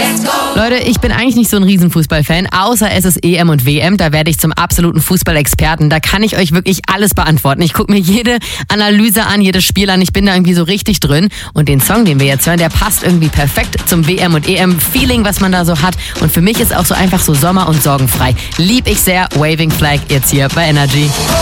Leute, ich bin eigentlich nicht so ein Riesenfußballfan, außer es ist EM und WM. Da werde ich zum absoluten Fußballexperten. Da kann ich euch wirklich alles beantworten. Ich gucke mir jede Analyse an, jedes Spiel an. Ich bin da irgendwie so richtig drin. Und den Song, den wir jetzt hören, der passt irgendwie perfekt zum WM und EM-Feeling, was man da so hat. Und für mich ist auch so einfach so Sommer und sorgenfrei. Lieb ich sehr. Waving Flag jetzt hier bei Energy.